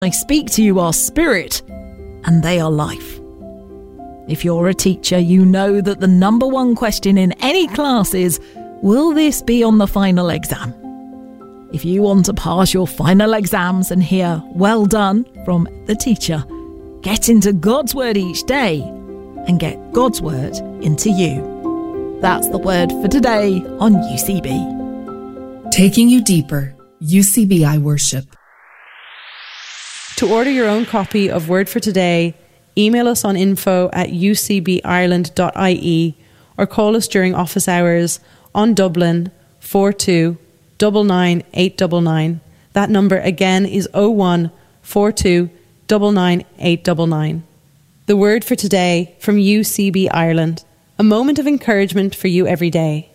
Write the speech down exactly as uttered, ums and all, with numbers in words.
I speak to you are spirit, and they are life. If you're a teacher, you know that the number one question in any class is, will this be on the final exam? If you want to pass your final exams and hear well done from the teacher, get into God's Word each day and get God's Word into you. That's the word for today on U C B. Taking you deeper, U C B I Worship. To order your own copy of Word for Today, email us on info at u c b ireland dot i e or call us during office hours on Dublin four two nine nine eight nine nine. That number again is oh one four two nine nine eight nine nine. The Word for Today from U C B Ireland. A moment of encouragement for you every day.